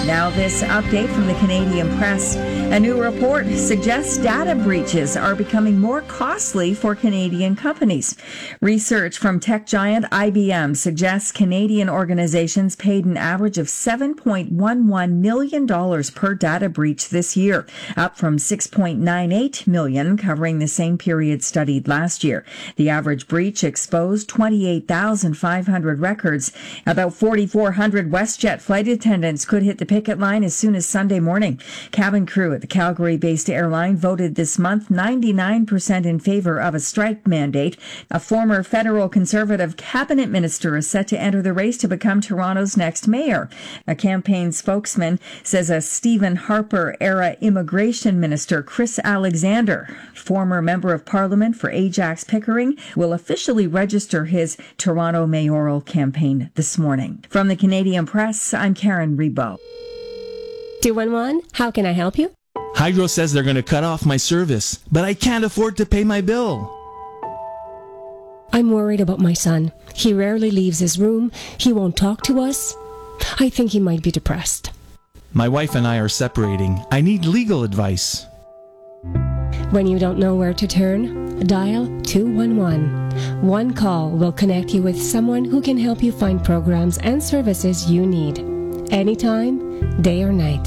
Now this update from the Canadian Press. A new report suggests data breaches are becoming more costly for Canadian companies. Research from tech giant IBM suggests Canadian organizations paid an average of $7.11 million per data breach this year, up from $6.98 million covering the same period studied last year. The average breach exposed 28,500 records. About 4,400 WestJet flight attendants could hit the picket line as soon as Sunday morning. Cabin crew at the Calgary-based airline voted this month 99% in favor of a strike mandate. A former federal Conservative cabinet minister is set to enter the race to become Toronto's next mayor. A campaign spokesman says a Stephen Harper-era immigration minister, Chris Alexander, former member of parliament for Ajax Pickering, will officially register his Toronto mayoral campaign this morning. From the Canadian Press, I'm Karen Rebo. 211, how can I help you? Hydro says they're going to cut off my service, but I can't afford to pay my bill. I'm worried about my son. He rarely leaves his room. He won't talk to us. I think he might be depressed. My wife and I are separating. I need legal advice. When you don't know where to turn, dial 211. One call will connect you with someone who can help you find programs and services you need. Anytime, day or night.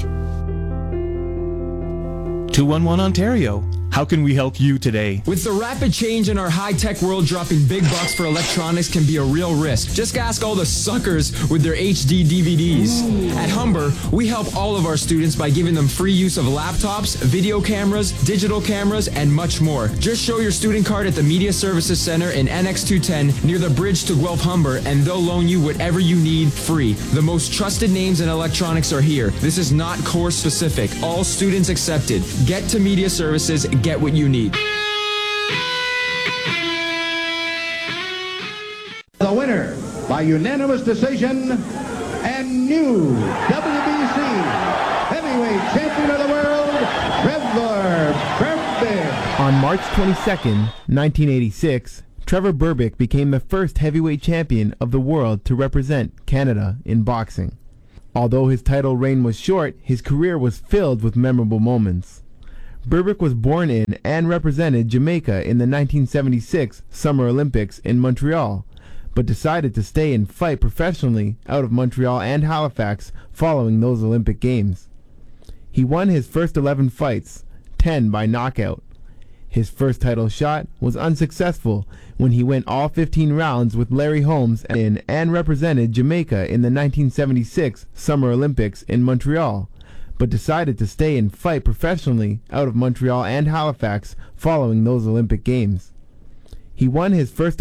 211 Ontario. How can we help you today? With the rapid change in our high-tech world, dropping big bucks for electronics can be a real risk. Just ask all the suckers with their HD DVDs. At Humber, we help all of our students by giving them free use of laptops, video cameras, digital cameras, and much more. Just show your student card at the Media Services Center in NX 210 near the bridge to Guelph Humber, and they'll loan you whatever you need free. The most trusted names in electronics are here. This is not course specific. All students accepted. Get to Media Services. Get what you need. The winner by unanimous decision and new WBC heavyweight champion of the world, Trevor Berbick. On March 22nd, 1986, Trevor Berbick became the first heavyweight champion of the world to represent Canada in boxing. Although his title reign was short, his career was filled with memorable moments. Berbick was born in and represented Jamaica in the 1976 Summer Olympics in Montreal, but decided to stay and fight professionally out of Montreal and Halifax following those Olympic Games. He won his first 11 fights, 10 by knockout. His first title shot was unsuccessful when he went all 15 rounds with Larry Holmes in and represented Jamaica in the 1976 Summer Olympics in Montreal, but decided to stay and fight professionally out of Montreal and Halifax following those Olympic Games. He won his first